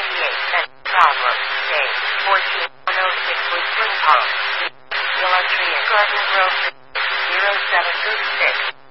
98 Problem. Day 14106 Whispering Palm. Electric Garden Grove 0736.